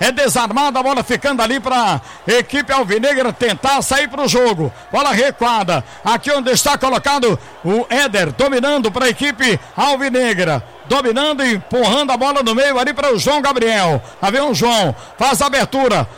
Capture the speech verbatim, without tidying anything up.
é desarmada, a bola ficando ali para equipe alvinegra tentar sair para o jogo. Bola recuada, aqui onde está colocado o Éder, dominando para a equipe alvinegra. Dominando e empurrando a bola no meio ali para o João Gabriel. Lá vem o João, faz a abertura.